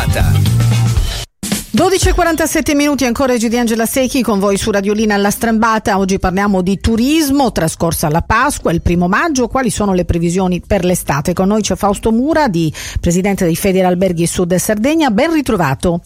strambata. 12:47 ancora G di Angela Secchi con voi su Radiolina alla strambata. Oggi parliamo di turismo, trascorsa la Pasqua, il 1° maggio, quali sono le previsioni per l'estate? Con noi c'è Fausto Mura, presidente di Federalberghi Sud Sardegna, ben ritrovato.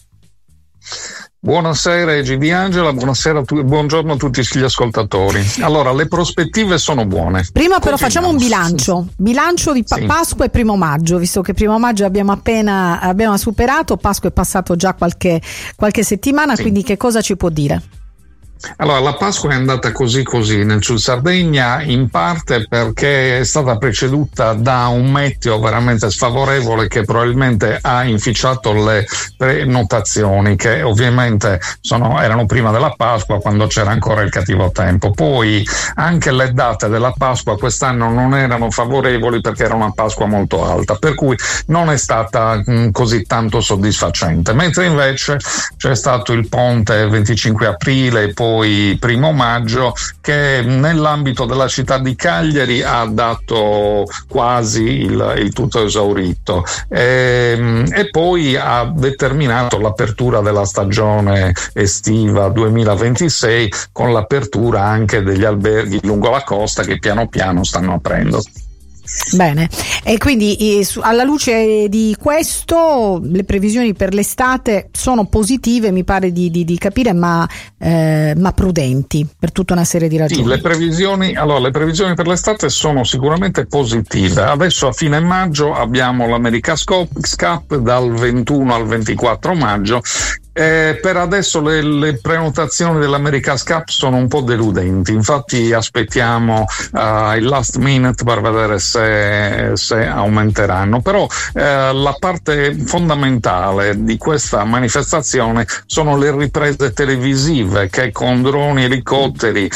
Buonasera G di Angela, buongiorno a tutti gli ascoltatori. Allora, le prospettive sono buone. Prima però facciamo un bilancio di Pasqua e 1° maggio, visto che 1° maggio abbiamo superato, Pasqua è passato già qualche settimana, quindi che cosa ci può dire? Allora, la Pasqua è andata così nel Sud Sardegna, in parte perché è stata preceduta da un meteo veramente sfavorevole che probabilmente ha inficiato le prenotazioni, che ovviamente erano prima della Pasqua, quando c'era ancora il cattivo tempo. Poi anche le date della Pasqua quest'anno non erano favorevoli perché era una Pasqua molto alta, per cui non è stata così tanto soddisfacente, mentre invece c'è stato il ponte 25 aprile e poi 1° maggio, che nell'ambito della città di Cagliari ha dato quasi il tutto esaurito, e poi ha determinato l'apertura della stagione estiva 2026 con l'apertura anche degli alberghi lungo la costa che piano piano stanno aprendo. Bene, e quindi alla luce di questo le previsioni per l'estate sono positive, mi pare di capire, ma prudenti per tutta una serie di ragioni. Sì, le previsioni per l'estate sono sicuramente positive. Adesso a fine maggio abbiamo l'America's Cup dal 21 al 24 maggio. Per adesso le prenotazioni dell'America's Cup sono un po' deludenti, infatti aspettiamo il last minute per vedere se aumenteranno, però la parte fondamentale di questa manifestazione sono le riprese televisive che con droni, elicotteri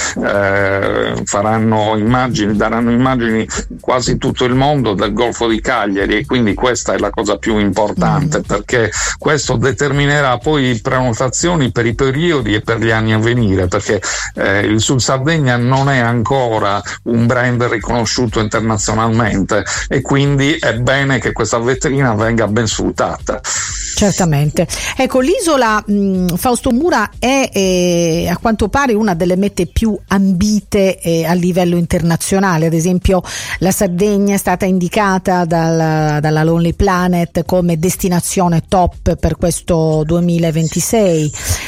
daranno immagini quasi tutto il mondo del Golfo di Cagliari, e quindi questa è la cosa più importante, perché questo determinerà poi prenotazioni per i periodi e per gli anni a venire, perché il Sud Sardegna non è ancora un brand riconosciuto internazionalmente, e quindi è bene che questa vetrina venga ben sfruttata. Certamente. Ecco, l'isola Fausto Mura è a quanto pare una delle mete più ambite a livello internazionale. Ad esempio la Sardegna è stata indicata dalla Lonely Planet come destinazione top per questo 2026,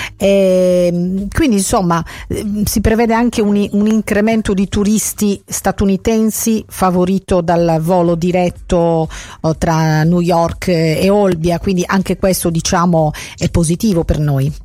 quindi insomma si prevede anche un incremento di turisti statunitensi favorito dal volo diretto tra New York e Olbia, quindi anche questo diciamo è positivo per noi.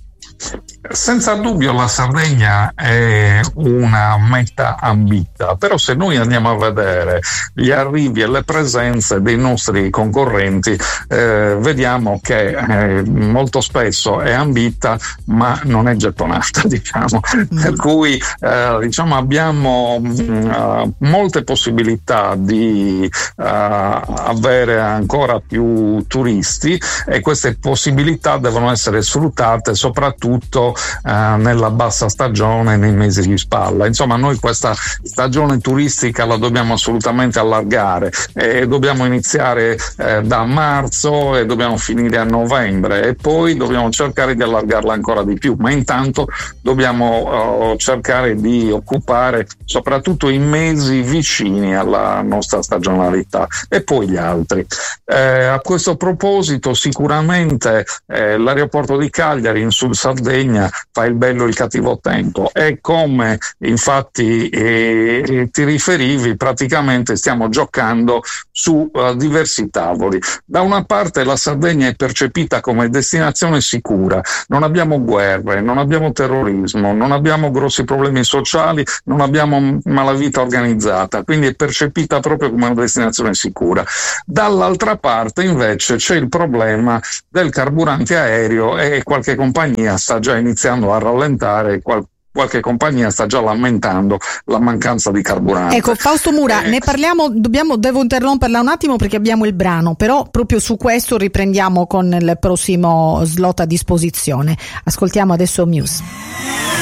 Senza dubbio la Sardegna è una meta ambita, però se noi andiamo a vedere gli arrivi e le presenze dei nostri concorrenti, vediamo che molto spesso è ambita ma non è gettonata, diciamo. Per cui abbiamo molte possibilità di avere ancora più turisti, e queste possibilità devono essere sfruttate soprattutto nella bassa stagione, nei mesi di spalla. Insomma, noi questa stagione turistica la dobbiamo assolutamente allargare, e dobbiamo iniziare da marzo e dobbiamo finire a novembre, e poi dobbiamo cercare di allargarla ancora di più, ma intanto dobbiamo cercare di occupare soprattutto i mesi vicini alla nostra stagionalità, e poi gli altri. A questo proposito sicuramente l'aeroporto di Cagliari in Sud Sardegna fa il bello e il cattivo tempo, e come infatti ti riferivi, praticamente stiamo giocando su diversi tavoli. Da una parte la Sardegna è percepita come destinazione sicura, non abbiamo guerre, non abbiamo terrorismo, non abbiamo grossi problemi sociali, non abbiamo malavita organizzata, quindi è percepita proprio come una destinazione sicura. Dall'altra parte invece c'è il problema del carburante aereo, e qualche compagnia sta già iniziando a rallentare, qualche compagnia sta già lamentando la mancanza di carburante. Ecco, Fausto Mura, ne parliamo, devo interromperla un attimo perché abbiamo il brano, però proprio su questo riprendiamo con il prossimo slot a disposizione. Ascoltiamo adesso Muse.